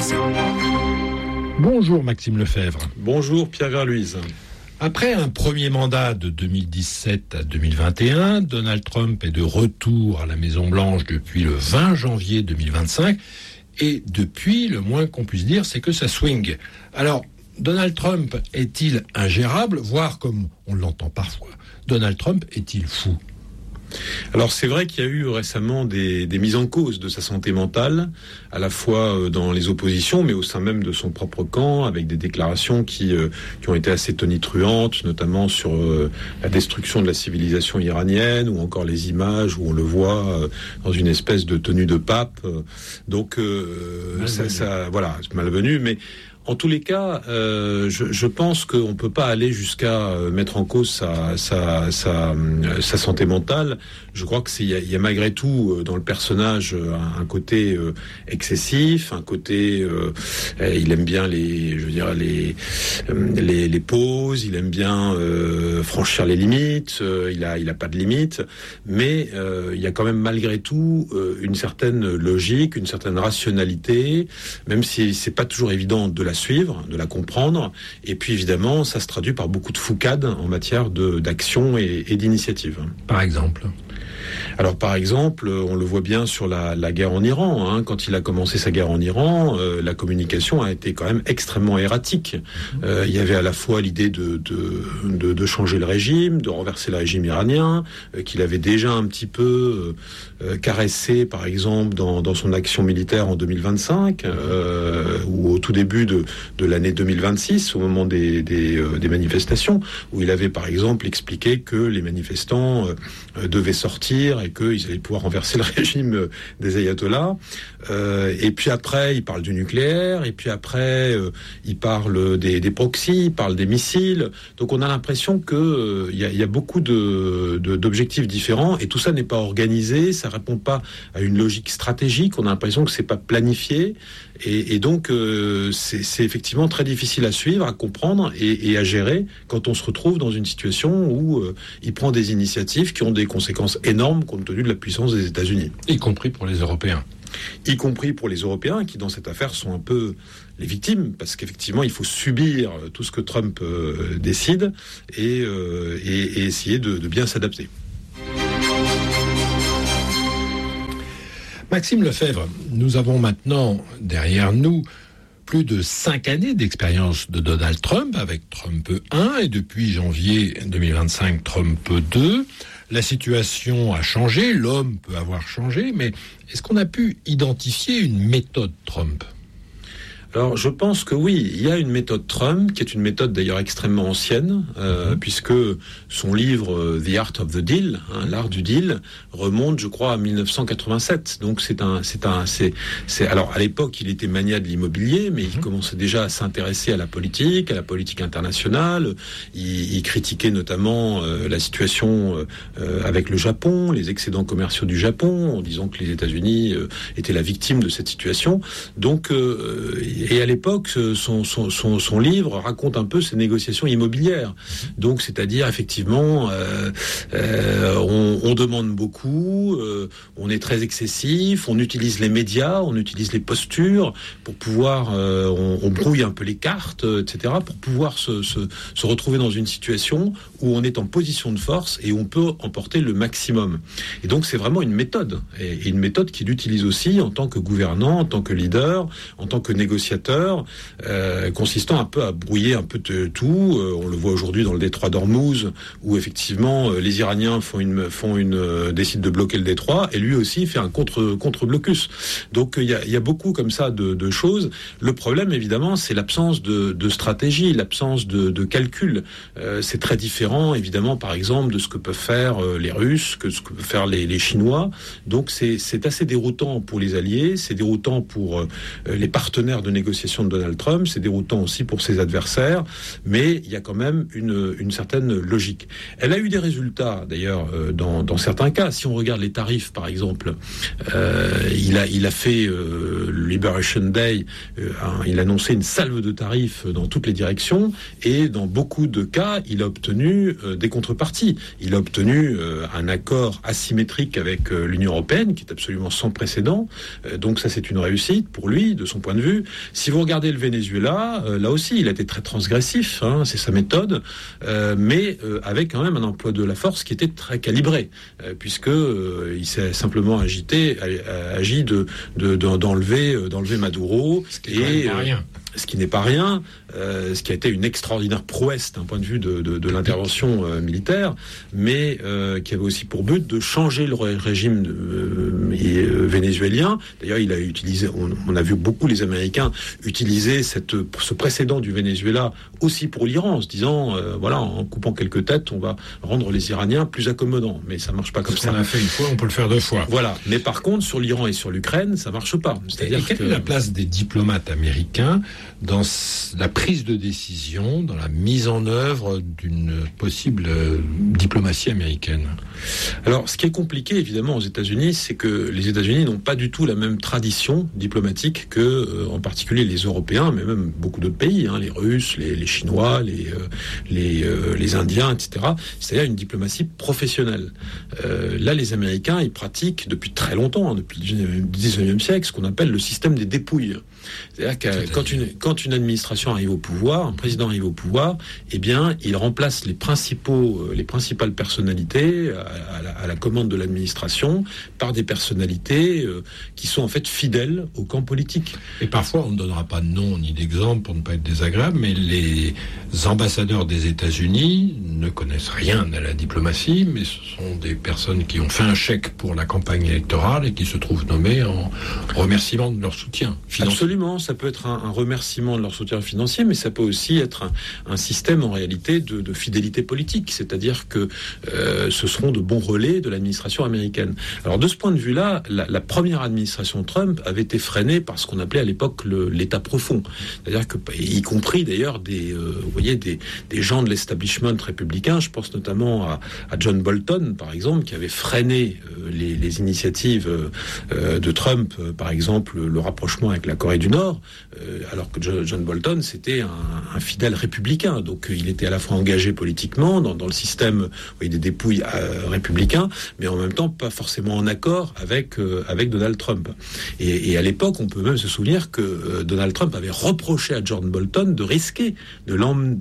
Verluise. Bonjour Maxime Lefebvre. Bonjour Pierre Verluise. Après un premier mandat de 2017 à 2021, Donald Trump est de retour à la Maison-Blanche depuis le 20 janvier 2025. Et depuis, le moins qu'on puisse dire, c'est que ça swing. Alors, Donald Trump est-il ingérable, voire comme on l'entend parfois, Donald Trump est-il fou ? Alors c'est vrai qu'il y a eu récemment des mises en cause de sa santé mentale, à la fois dans les oppositions, mais au sein même de son propre camp, avec des déclarations qui ont été assez tonitruantes, notamment sur la destruction de la civilisation iranienne, ou encore les images où on le voit dans une espèce de tenue de pape. Donc ça voilà, c'est malvenu, mais en tous les cas, je pense qu'on ne peut pas aller jusqu'à mettre en cause sa santé mentale. Je crois qu'il y a malgré tout dans le personnage un côté excessif, un côté il aime bien les pauses, il aime bien franchir les limites. Il a pas de limites, mais il y a quand même malgré tout une certaine logique, une certaine rationalité, même si c'est pas toujours évident de la suivre, de la comprendre. Et puis évidemment, ça se traduit par beaucoup de foucades en matière d'action et d'initiative. Par exemple ? Alors par exemple, on le voit bien sur la guerre en Iran. Hein. Quand il a commencé sa guerre en Iran, la communication a été quand même extrêmement erratique. Il y avait à la fois l'idée de changer le régime, de renverser le régime iranien, qu'il avait déjà un petit peu caressé, par exemple, dans son action militaire en 2025, ou au tout début de l'année 2026, au moment des manifestations, où il avait par exemple expliqué que les manifestants devaient sortir et qu'ils allaient pouvoir renverser le régime des ayatollahs. Et puis après, il parle du nucléaire, et puis après, il parle des proxys, il parle des missiles. Donc on a l'impression que il y a beaucoup d'objectifs différents, et tout ça n'est pas organisé, ça répond pas à une logique stratégique. On a l'impression que c'est pas planifié, et donc c'est effectivement très difficile à suivre, à comprendre et à gérer quand on se retrouve dans une situation où il prend des initiatives qui ont des conséquences énormes compte tenu de la puissance des États-Unis. Y compris pour les Européens. Y compris pour les Européens qui, dans cette affaire, sont un peu les victimes, parce qu'effectivement, il faut subir tout ce que Trump décide et essayer de bien s'adapter. Maxime Lefebvre, nous avons maintenant derrière nous plus de 5 années d'expérience de Donald Trump, avec Trump 1 et depuis janvier 2025, Trump 2. La situation a changé, l'homme peut avoir changé, mais est-ce qu'on a pu identifier une méthode Trump ? Alors, je pense que oui, il y a une méthode Trump, qui est une méthode d'ailleurs extrêmement ancienne, puisque son livre The Art of the Deal, l'art du deal, remonte, je crois, à 1987. Donc alors à l'époque, il était magnat de l'immobilier, mais il commençait déjà à s'intéresser à la politique internationale. Il critiquait notamment la situation avec le Japon, les excédents commerciaux du Japon, en disant que les États-Unis étaient la victime de cette situation. Donc et à l'époque, son livre raconte un peu ces négociations immobilières. Donc, c'est-à-dire, effectivement, on demande beaucoup, on est très excessif, on utilise les médias, on utilise les postures pour pouvoir, on brouille un peu les cartes, etc., pour pouvoir se retrouver dans une situation où on est en position de force et on peut emporter le maximum. Et donc, c'est vraiment une méthode, et une méthode qu'il utilise aussi en tant que gouvernant, en tant que leader, en tant que négociateur, consistant un peu à brouiller un peu tout. On le voit aujourd'hui dans le détroit d'Ormuz, où effectivement les Iraniens décident de bloquer le détroit, et lui aussi fait un contre-blocus. Donc il y a beaucoup comme ça de choses. Le problème évidemment, c'est l'absence de stratégie, l'absence de calcul. C'est très différent évidemment, par exemple, de ce que peuvent faire les Russes, que ce que peuvent faire les Chinois. Donc c'est assez déroutant pour les alliés, c'est déroutant pour les partenaires de négociation de Donald Trump, c'est déroutant aussi pour ses adversaires, mais il y a quand même une certaine logique. Elle a eu des résultats, d'ailleurs, dans certains cas. Si on regarde les tarifs, par exemple, il a fait Liberation Day, il a annoncé une salve de tarifs dans toutes les directions, et dans beaucoup de cas, il a obtenu des contreparties. Il a obtenu un accord asymétrique avec l'Union européenne, qui est absolument sans précédent. Donc ça, c'est une réussite pour lui, de son point de vue. Si vous regardez le Venezuela, là aussi, il a été très transgressif, hein, c'est sa méthode, mais avec quand même un emploi de la force qui était très calibré, puisque il s'est simplement agi d'enlever Maduro, ce qui n'est pas rien, ce qui a été une extraordinaire prouesse d'un point de vue de l'intervention militaire, mais qui avait aussi pour but de changer le régime vénézuélien. D'ailleurs, il a utilisé, on a vu beaucoup les Américains utiliser ce précédent du Venezuela aussi pour l'Iran, en se disant, voilà, en coupant quelques têtes, on va rendre les Iraniens plus accommodants. Mais ça marche pas comme ça. On l'a fait une fois, on peut le faire deux fois. Voilà. Mais par contre, sur l'Iran et sur l'Ukraine, ça marche pas. C'est-à-dire quelle est la place des diplomates américains dans la prise de décision, dans la mise en œuvre d'une possible diplomatie américaine? Alors, ce qui est compliqué, évidemment, aux États-Unis, c'est que les États-Unis n'ont pas du tout la même tradition diplomatique que, en particulier, les Européens, mais même beaucoup d'autres pays, hein, les Russes, les Chinois, les Indiens, etc. C'est-à-dire une diplomatie professionnelle. Là, les Américains, ils pratiquent depuis très longtemps, hein, depuis le 19e siècle, ce qu'on appelle le système des dépouilles. C'est-à-dire que quand une administration arrive au pouvoir, un président arrive au pouvoir, eh bien, il remplace les principales personnalités à la commande de l'administration par des personnalités qui sont en fait fidèles au camp politique. Et parfois, on ne donnera pas de nom ni d'exemple pour ne pas être désagréable, mais les ambassadeurs des États-Unis ne connaissent rien à la diplomatie, mais ce sont des personnes qui ont fait un chèque pour la campagne électorale et qui se trouvent nommées en remerciement de leur soutien financier. Absolument, ça peut être un remerciement de leur soutien financier, mais ça peut aussi être un système en réalité de fidélité politique, c'est-à-dire que ce seront de bons relais de l'administration américaine. Alors de ce point de vue-là, la première administration Trump avait été freinée par ce qu'on appelait à l'époque l'État profond, c'est-à-dire que, y compris d'ailleurs des gens de l'establishment républicain, je pense notamment à John Bolton par exemple, qui avait freiné les initiatives de Trump, par exemple le rapprochement avec la Corée du Nord, alors que John Bolton c'était un fidèle républicain, donc il était à la fois engagé politiquement dans le système des dépouilles républicains, mais en même temps pas forcément en accord avec Donald Trump. Et à l'époque, on peut même se souvenir que Donald Trump avait reproché à John Bolton de risquer de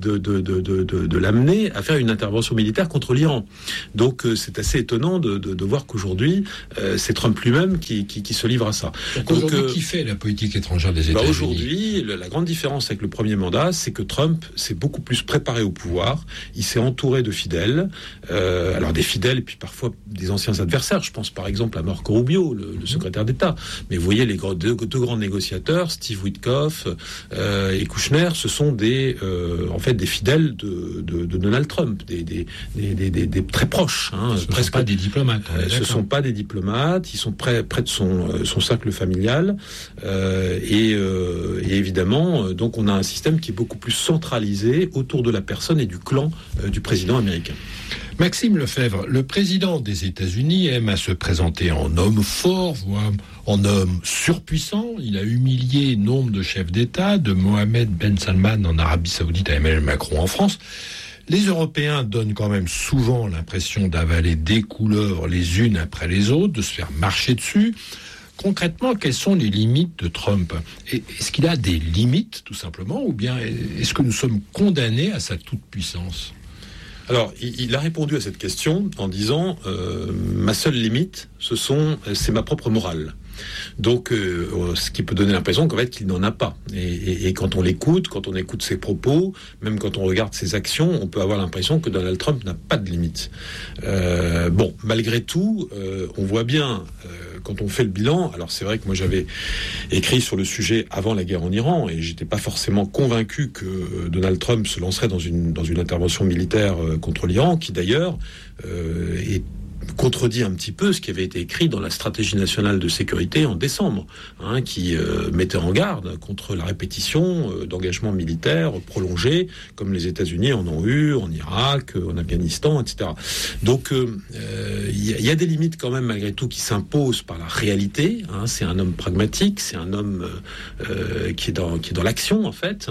l'amener à faire une intervention militaire contre l'Iran. Donc c'est assez étonnant de voir qu'aujourd'hui c'est Trump lui-même qui se livre à ça. Donc aujourd'hui, qui fait la politique étrangère des États-Unis? Aujourd'hui, la grande différence avec le premier mandat, c'est que Trump s'est beaucoup plus préparé au pouvoir. Il s'est entouré de fidèles, alors des fidèles et puis parfois des anciens adversaires. Je pense par exemple à Marco Rubio, le secrétaire d'État. Mais vous voyez, les deux grands négociateurs, Steve Witkoff et Kushner, ce sont en fait des fidèles de Donald Trump, des très proches. Hein, ce ne sont pas des diplomates. Ce ne sont pas des diplomates. Ils sont près de son cercle familial. Et évidemment, donc on a un système qui est beaucoup plus centralisé autour de la personne et du clan du président américain. Maxime Lefebvre, le président des États-Unis aime à se présenter en homme fort, voire en homme surpuissant. Il a humilié nombre de chefs d'État, de Mohamed Ben Salman en Arabie Saoudite à Emmanuel Macron en France. Les Européens donnent quand même souvent l'impression d'avaler des couleuvres les unes après les autres, de se faire marcher dessus. Concrètement, quelles sont les limites de Trump? Est-ce qu'il a des limites, tout simplement, ou bien est-ce que nous sommes condamnés à sa toute-puissance? Alors, il a répondu à cette question en disant ma seule limite, c'est ma propre morale. Donc, ce qui peut donner l'impression qu'en fait qu'il n'en a pas. Et quand on l'écoute, quand on écoute ses propos, même quand on regarde ses actions, on peut avoir l'impression que Donald Trump n'a pas de limite. Bon, malgré tout, on voit bien quand on fait le bilan. Alors c'est vrai que moi j'avais écrit sur le sujet avant la guerre en Iran et j'étais pas forcément convaincu que Donald Trump se lancerait dans une intervention militaire contre l'Iran, qui d'ailleurs contredit un petit peu ce qui avait été écrit dans la stratégie nationale de sécurité en décembre, qui mettait en garde contre la répétition d'engagements militaires prolongés, comme les États-Unis en ont eu en Irak, en Afghanistan, etc. Donc il y a des limites quand même malgré tout qui s'imposent par la réalité. C'est un homme pragmatique, c'est un homme qui est dans l'action en fait.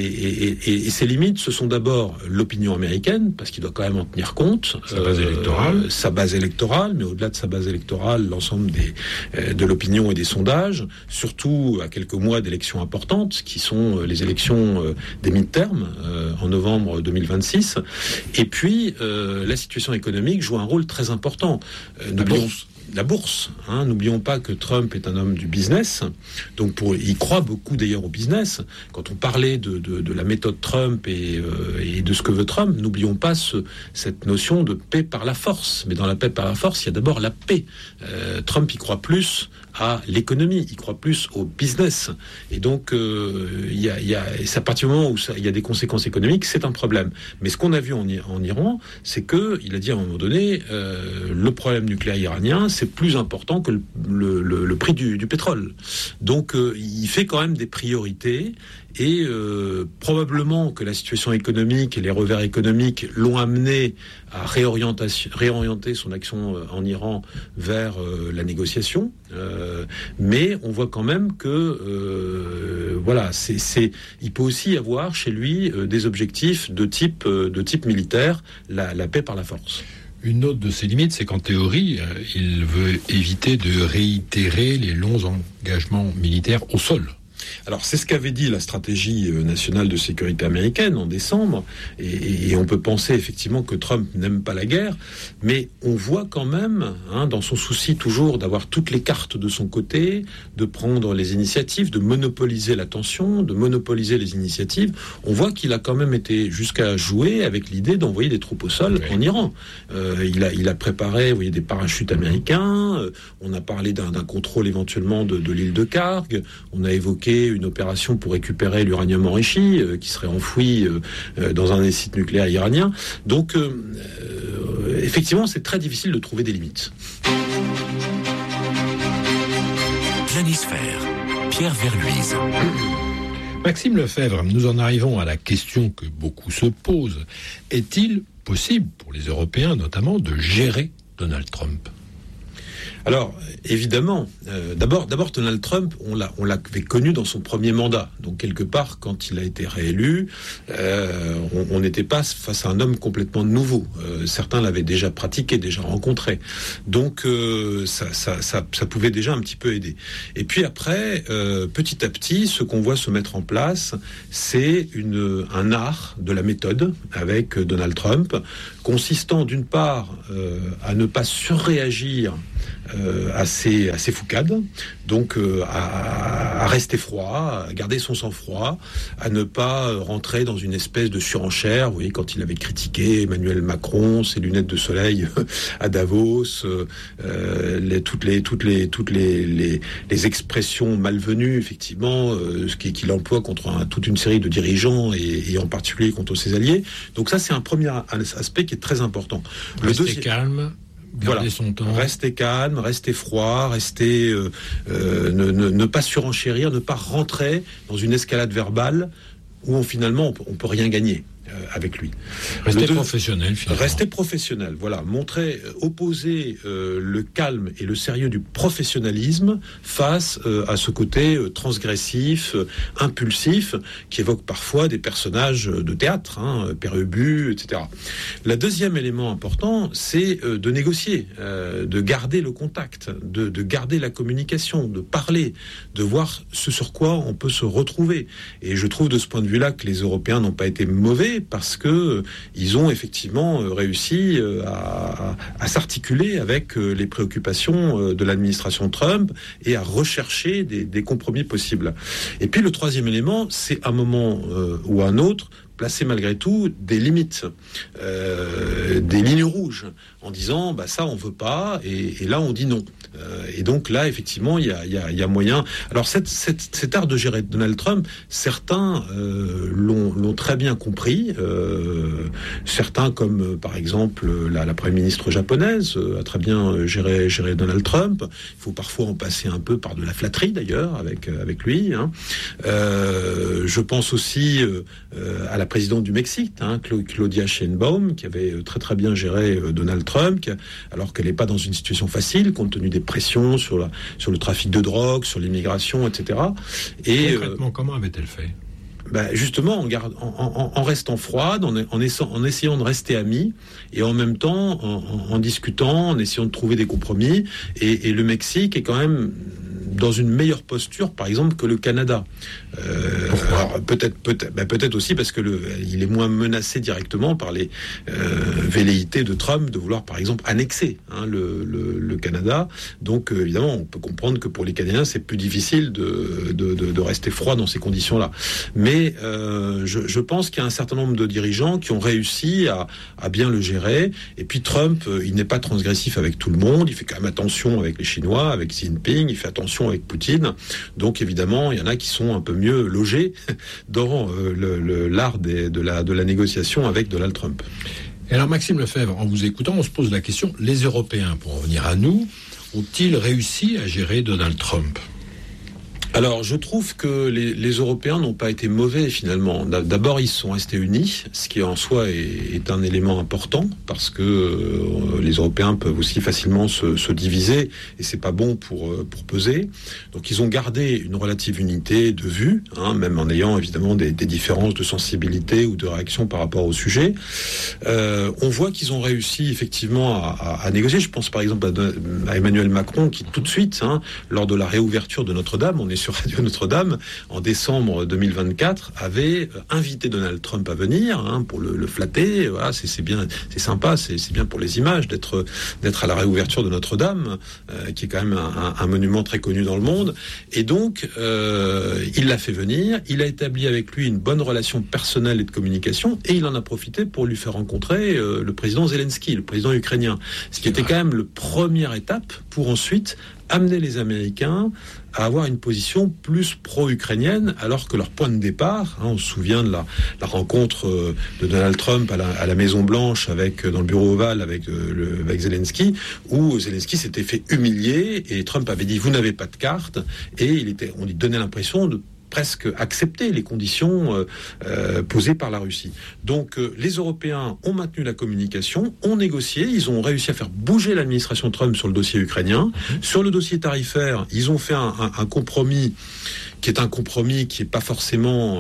Et ces limites, ce sont d'abord l'opinion américaine, parce qu'il doit quand même en tenir compte. Sa base électorale. sa base électorale, mais au-delà de sa base électorale, l'ensemble de l'opinion et des sondages, surtout à quelques mois d'élections importantes, qui sont les élections des mid-terms en novembre 2026. Et puis, la situation économique joue un rôle très important. La bourse. N'oublions pas que Trump est un homme du business, donc il croit beaucoup d'ailleurs au business. Quand on parlait de la méthode Trump et de ce que veut Trump, n'oublions pas cette notion de paix par la force. Mais dans la paix par la force, il y a d'abord la paix. Trump y croit plus à l'économie, il croit plus au business. Et donc, c'est à partir du moment où il y a des conséquences économiques, c'est un problème. Mais ce qu'on a vu en Iran, c'est qu'il a dit à un moment donné, le problème nucléaire iranien, c'est plus important que le prix du pétrole. Donc, il fait quand même des priorités. Et probablement que la situation économique et les revers économiques l'ont amené à réorienter son action en Iran vers la négociation. Mais on voit quand même que il peut aussi y avoir chez lui des objectifs de type militaire, la paix par la force. Une autre de ses limites, c'est qu'en théorie, il veut éviter de réitérer les longs engagements militaires au sol. Alors, c'est ce qu'avait dit la stratégie nationale de sécurité américaine en décembre, et on peut penser effectivement que Trump n'aime pas la guerre, mais on voit quand même, dans son souci toujours d'avoir toutes les cartes de son côté, de prendre les initiatives, de monopoliser l'attention, de monopoliser les initiatives, on voit qu'il a quand même été jusqu'à jouer avec l'idée d'envoyer des troupes au sol en Iran. Il a préparé, des parachutes américains, on a parlé d'un contrôle éventuellement de l'île de Karg, on a évoqué une opération pour récupérer l'uranium enrichi qui serait enfoui dans un des sites nucléaires iraniens. Donc, effectivement, c'est très difficile de trouver des limites. Planisphère, Pierre Verluise. Maxime Lefebvre, nous en arrivons à la question que beaucoup se posent. Est-il possible, pour les Européens notamment, de gérer Donald Trump ? Alors, évidemment, d'abord Donald Trump, on l'avait connu dans son premier mandat. Donc, quelque part, quand il a été réélu, on n'était pas face à un homme complètement nouveau. Certains l'avaient déjà pratiqué, déjà rencontré. Donc, ça pouvait déjà un petit peu aider. Et puis après, petit à petit, ce qu'on voit se mettre en place, c'est un art de la méthode avec Donald Trump, consistant d'une part à ne pas surréagir à ses foucades, donc à rester froid, à garder son sang-froid, à ne pas rentrer dans une espèce de surenchère. Vous voyez, quand il avait critiqué Emmanuel Macron, ses lunettes de soleil à Davos, toutes les expressions malvenues, effectivement, qu'il emploie contre toute une série de dirigeants et en particulier contre ses alliés. Donc ça, c'est un premier aspect qui est très important. Rester calme. Garder son temps. Rester calme, rester froid, ne pas surenchérir, ne pas rentrer dans une escalade verbale où finalement on peut rien gagner avec lui. Rester professionnel, finalement. Rester professionnel, voilà. Opposer le calme et le sérieux du professionnalisme face à ce côté transgressif, impulsif, qui évoque parfois des personnages de théâtre, Père Ubu, etc. Le deuxième élément important, c'est de négocier, de garder le contact, de garder la communication, de parler, de voir ce sur quoi on peut se retrouver. Et je trouve de ce point de vue-là que les Européens n'ont pas été mauvais, parce que ils ont effectivement réussi à s'articuler avec les préoccupations de l'administration Trump et à rechercher des compromis possibles. Et puis le troisième élément, c'est un moment ou un autre, placer malgré tout des limites, des lignes rouges, en disant ça on veut pas, et là on dit non. Et donc là effectivement il y a moyen. Alors cet art de gérer Donald Trump, certains l'ont très bien compris. Certains comme par exemple la première ministre japonaise a très bien géré Donald Trump. Il faut parfois en passer un peu par de la flatterie d'ailleurs avec lui. Je pense aussi à la présidente du Mexique, Claudia Sheinbaum, qui avait très très bien géré Donald Trump, alors qu'elle n'est pas dans une situation facile, compte tenu des pressions sur le trafic de drogue, sur l'immigration, etc. Et concrètement, comment avait-elle fait ? Justement, en restant froide, en essayant de rester amis, et en même temps en discutant, en essayant de trouver des compromis. Et le Mexique est quand même dans une meilleure posture, par exemple, que le Canada. Alors, peut-être aussi parce que il est moins menacé directement par les velléités de Trump de vouloir, par exemple, annexer le Canada. Donc, évidemment, on peut comprendre que pour les Canadiens, c'est plus difficile de rester froid dans ces conditions-là. Mais je pense qu'il y a un certain nombre de dirigeants qui ont réussi à bien le gérer. Et puis Trump, il n'est pas transgressif avec tout le monde. Il fait quand même attention avec les Chinois, avec Xi Jinping. Il fait attention avec Poutine. Donc évidemment, il y en a qui sont un peu mieux logés dans l'art de la négociation avec Donald Trump. Et alors Maxime Lefebvre, en vous écoutant, on se pose la question, les Européens, pour en venir à nous, ont-ils réussi à gérer Donald Trump ? Alors, je trouve que les Européens n'ont pas été mauvais finalement. D'abord, ils sont restés unis, ce qui en soi est un élément important parce que les Européens peuvent aussi facilement se diviser et c'est pas bon pour peser. Donc, ils ont gardé une relative unité de vue, même en ayant évidemment des différences de sensibilité ou de réaction par rapport au sujet. On voit qu'ils ont réussi effectivement à négocier. Je pense par exemple à Emmanuel Macron qui tout de suite, lors de la réouverture de Notre-Dame, on est sur Radio Notre-Dame, en décembre 2024, avait invité Donald Trump à venir pour le flatter. Voilà, c'est bien, c'est sympa, c'est bien pour les images d'être à la réouverture de Notre-Dame, qui est quand même un monument très connu dans le monde. Et donc, il l'a fait venir, il a établi avec lui une bonne relation personnelle et de communication, et il en a profité pour lui faire rencontrer le président Zelensky, le président ukrainien. Ce qui était quand même la première étape pour ensuite amener les Américains à avoir une position plus pro-ukrainienne, alors que leur point de départ, on se souvient de la rencontre de Donald Trump à la Maison Blanche dans le bureau ovale avec Zelensky, où Zelensky s'était fait humilier et Trump avait dit vous n'avez pas de carte, et on lui donnait l'impression de presque accepter les conditions posées par la Russie. Donc les Européens ont maintenu la communication, ont négocié, ils ont réussi à faire bouger l'administration Trump sur le dossier ukrainien. Sur le dossier tarifaire, ils ont fait un compromis qui est pas forcément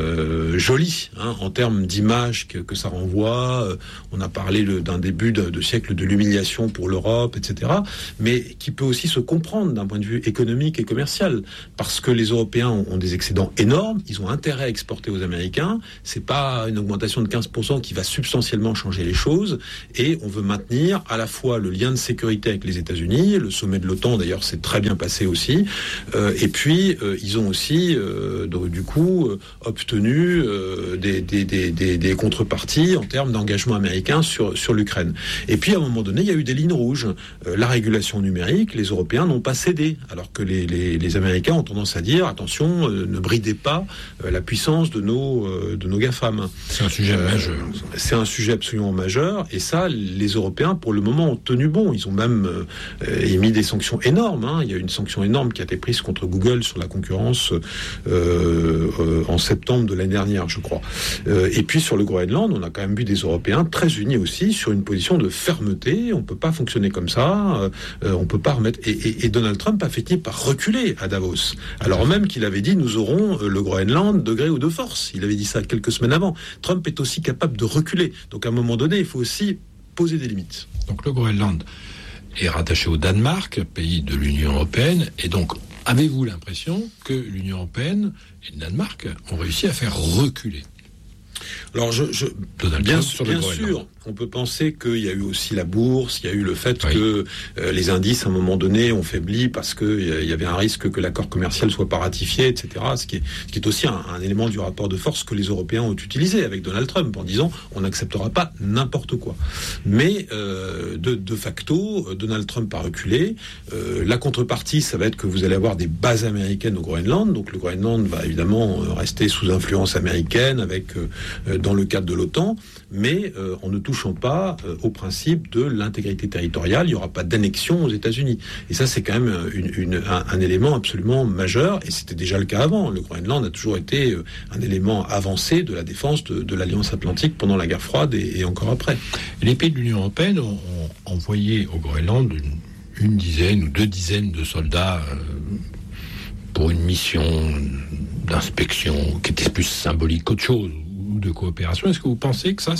joli en termes d'image que ça renvoie. On a parlé d'un début de siècle de l'humiliation pour l'Europe, etc. Mais qui peut aussi se comprendre d'un point de vue économique et commercial, parce que les Européens ont des excédents énormes, ils ont intérêt à exporter aux Américains. C'est pas une augmentation de 15% qui va substantiellement changer les choses, et on veut maintenir à la fois le lien de sécurité avec les États-Unis, le sommet de l'OTAN d'ailleurs s'est très bien passé aussi, et puis ils ont aussi du coup obtenu des contreparties en termes d'engagement américain sur l'Ukraine. Et puis à un moment donné, il y a eu des lignes rouges. La régulation numérique, les Européens n'ont pas cédé, alors que les Américains ont tendance à dire attention, ne bridez pas la puissance de nos GAFAM. C'est un sujet majeur. C'est un sujet absolument majeur, et ça, les Européens pour le moment ont tenu bon. Ils ont même émis des sanctions énormes. Il y a une sanction énorme qui a été prise contre Google sur la concurrence en septembre de l'année dernière, je crois. Et puis sur le Groenland, on a quand même vu des Européens très unis aussi sur une position de fermeté. On peut pas fonctionner comme ça. On peut pas remettre. Et Donald Trump a fini par reculer à Davos, alors même qu'il avait dit nous aurons le Groenland de gré ou de force. Il avait dit ça quelques semaines avant. Trump est aussi capable de reculer. Donc à un moment donné, il faut aussi poser des limites. Donc le Groenland est rattaché au Danemark, pays de l'Union européenne, et donc avez-vous l'impression que l'Union européenne et le Danemark ont réussi à faire reculer ? Alors, bien sûr, on peut penser qu'il y a eu aussi la bourse, il y a eu le fait que les indices, à un moment donné, ont faibli parce qu'il y avait un risque que l'accord commercial soit pas ratifié, etc. Ce qui est aussi un élément du rapport de force que les Européens ont utilisé avec Donald Trump en disant on n'acceptera pas n'importe quoi. Mais de facto, Donald Trump a reculé. La contrepartie, ça va être que vous allez avoir des bases américaines au Groenland. Donc le Groenland va évidemment rester sous influence américaine avec dans le cadre de l'OTAN, mais en ne touchant pas au principe de l'intégrité territoriale, il n'y aura pas d'annexion aux États-Unis. Et ça, c'est quand même un élément absolument majeur, et c'était déjà le cas avant. Le Groenland a toujours été un élément avancé de la défense de l'Alliance Atlantique pendant la guerre froide et encore après. Les pays de l'Union européenne ont envoyé au Groenland une dizaine ou 2 dizaines de soldats pour une mission d'inspection, qui était plus symbolique qu'autre chose, ou de coopération. Est-ce que vous pensez que ça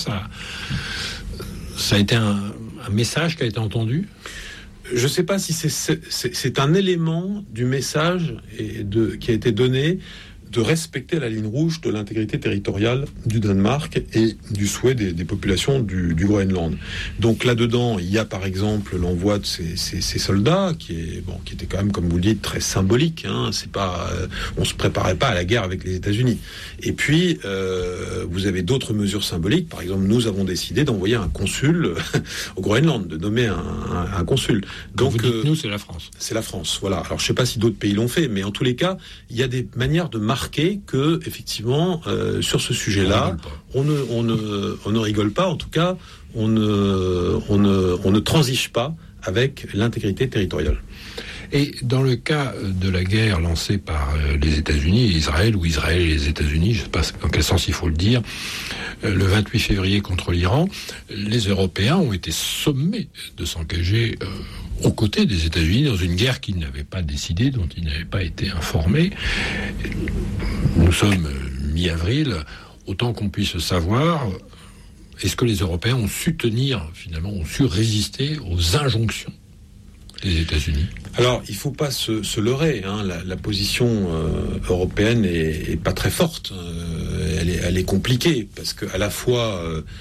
a été un message qui a été entendu ? Je ne sais pas si c'est un élément du message qui a été donné de respecter la ligne rouge de l'intégrité territoriale du Danemark et du souhait des populations du Groenland. Donc là-dedans, il y a par exemple l'envoi de ces soldats qui était quand même, comme vous le dites, très symbolique. C'est pas, on se préparait pas à la guerre avec les États-Unis. Et puis vous avez d'autres mesures symboliques. Par exemple, nous avons décidé d'envoyer un consul au Groenland, de nommer un consul. Donc vous dites, nous, c'est la France. C'est la France, voilà. Alors je sais pas si d'autres pays l'ont fait, mais en tous les cas, il y a des manières de marquer que effectivement sur ce sujet-là, on ne rigole pas. En tout cas, on ne transige pas avec l'intégrité territoriale. Et dans le cas de la guerre lancée par les États-Unis et Israël, ou Israël et les États-Unis, je ne sais pas dans quel sens il faut le dire, le 28 février contre l'Iran, les Européens ont été sommés de s'engager aux côtés des États-Unis dans une guerre qu'ils n'avaient pas décidée, dont ils n'avaient pas été informés. Nous sommes mi-avril, autant qu'on puisse savoir, est-ce que les Européens ont su tenir, finalement, ont su résister aux injonctions des États-Unis? Alors, il ne faut pas se leurrer. La position européenne est pas très forte. Elle est compliquée parce qu'à la fois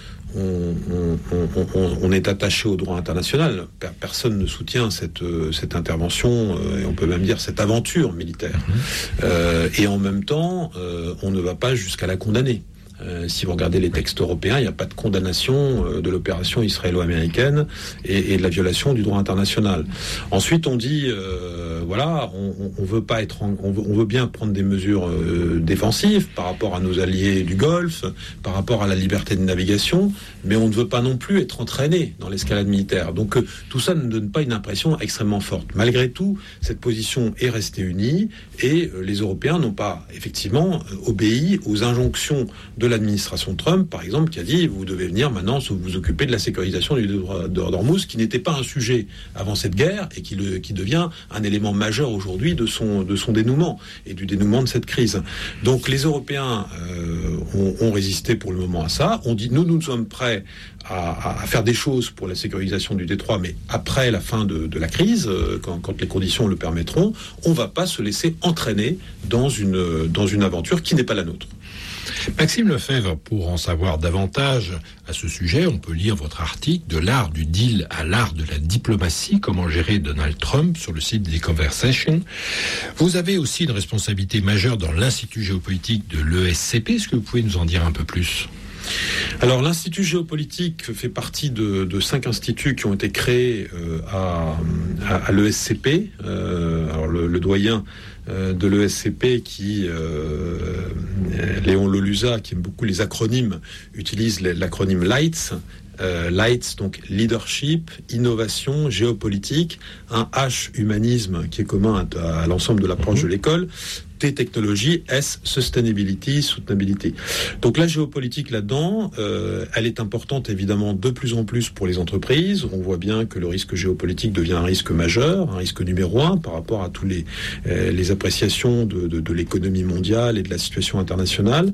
on est attaché au droit international. Personne ne soutient cette intervention et on peut même dire cette aventure militaire. Et en même temps, on ne va pas jusqu'à la condamner. Si vous regardez les textes européens, il n'y a pas de condamnation de l'opération israélo-américaine et de la violation du droit international. Ensuite, on dit, on veut pas on veut bien prendre des mesures défensives par rapport à nos alliés du Golfe, par rapport à la liberté de navigation, mais on ne veut pas non plus être entraîné dans l'escalade militaire. Donc tout ça ne donne pas une impression extrêmement forte. Malgré tout, cette position est restée unie et les Européens n'ont pas effectivement obéi aux injonctions de l'administration Trump, par exemple, qui a dit vous devez venir maintenant vous occuper de la sécurisation du détroit d'Ormuz, qui n'était pas un sujet avant cette guerre et qui devient un élément majeur aujourd'hui de son dénouement et du dénouement de cette crise. Donc les Européens ont résisté pour le moment à ça. On dit nous sommes prêts à faire des choses pour la sécurisation du détroit, mais après la fin de la crise, quand les conditions le permettront, on ne va pas se laisser entraîner dans une aventure qui n'est pas la nôtre. Maxime Lefebvre, pour en savoir davantage à ce sujet, on peut lire votre article « De l'art du deal à l'art de la diplomatie, comment gérer Donald Trump » sur le site des Conversations. Vous avez aussi une responsabilité majeure dans l'Institut géopolitique de l'ESCP. Est-ce que vous pouvez nous en dire un peu plus ? Alors l'Institut géopolitique fait partie de 5 instituts qui ont été créés à l'ESCP. Alors le doyen de l'ESCP Léon Loluza, qui aime beaucoup les acronymes, utilise l'acronyme LIGHTS. LIGHTS, donc leadership, innovation, géopolitique, un H, humanisme, qui est commun à l'ensemble de l'approche de l'école, T, technologie, S, sustainability, soutenabilité. Donc la géopolitique là-dedans, elle est importante évidemment de plus en plus pour les entreprises. On voit bien que le risque géopolitique devient un risque majeur, un risque numéro 1 par rapport à tous les appréciations de l'économie mondiale et de la situation internationale.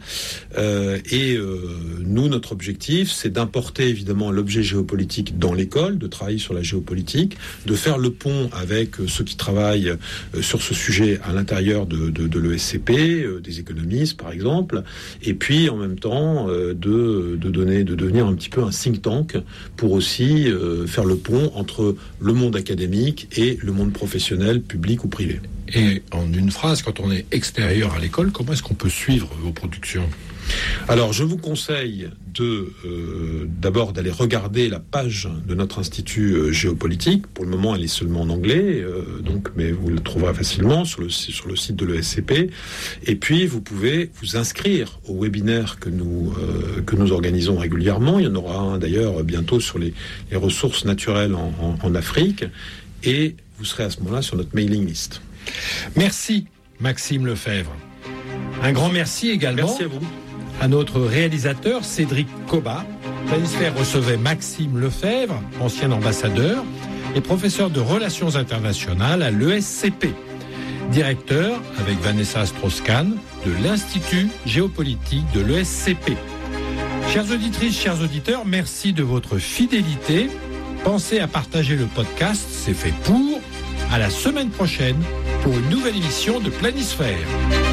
Nous, notre objectif, c'est d'importer évidemment l'objet géopolitique dans l'école, de travailler sur la géopolitique, de faire le pont avec ceux qui travaillent sur ce sujet à l'intérieur de l'ESCP, des économistes par exemple, et puis en même temps de devenir un petit peu un think tank pour aussi faire le pont entre le monde académique et le monde professionnel, public ou privé. Et en une phrase, quand on est extérieur à l'école, comment est-ce qu'on peut suivre vos productions ? Alors, je vous conseille d'abord d'aller regarder la page de notre institut géopolitique. Pour le moment, elle est seulement en anglais, mais vous le trouverez facilement sur le site de l'ESCP. Et puis, vous pouvez vous inscrire au webinaire que nous organisons régulièrement. Il y en aura un d'ailleurs bientôt sur les ressources naturelles en Afrique. Et vous serez à ce moment-là sur notre mailing list. Merci, Maxime Lefebvre. Un grand merci également. Merci à vous. À notre réalisateur Cédric Cobat. Planisphère recevait Maxime Lefebvre, ancien ambassadeur et professeur de relations internationales à l'ESCP. directeur, avec Vanessa Strauss-Kahn, de l'Institut géopolitique de l'ESCP. Chères auditrices, chers auditeurs, merci de votre fidélité. Pensez à partager le podcast, c'est fait pour. À la semaine prochaine pour une nouvelle émission de Planisphère.